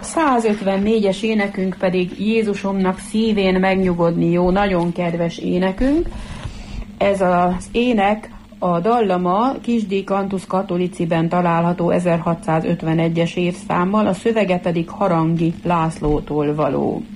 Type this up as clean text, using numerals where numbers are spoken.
154-es énekünk pedig Jézusomnak szívén megnyugodni jó, nagyon kedves énekünk. Ez az ének, a dallama Kisdíj Cantus Catholiciben található 1651-es évszámmal, a szövege pedig Harangi Lászlótól való.